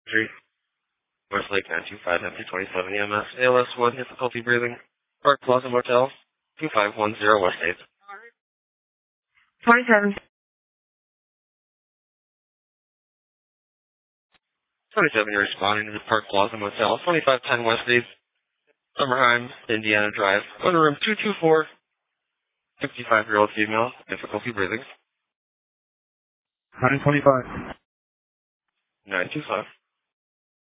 Street, Westlake 925 empty 27 EMS, ALS 1, difficulty breathing, Park Plaza Motel, 2510 West 8th. 27. 27, you're responding to the Park Plaza Motel, 2510 West 8th, Summerheim, Indiana Drive, owner room 224, 65-year-old female, difficulty breathing. 925. 925.